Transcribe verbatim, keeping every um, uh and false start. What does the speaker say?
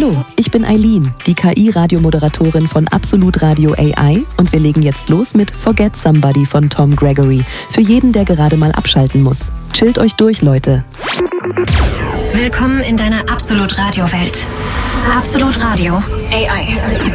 Hallo, ich bin Eileen, die K I-Radiomoderatorin von Absolut Radio A I und wir legen jetzt los mit Forget Somebody von Tom Gregory. Für jeden, der gerade mal abschalten muss. Chillt euch durch, Leute. Willkommen in deiner Absolut Radio Welt. Absolut Radio A I.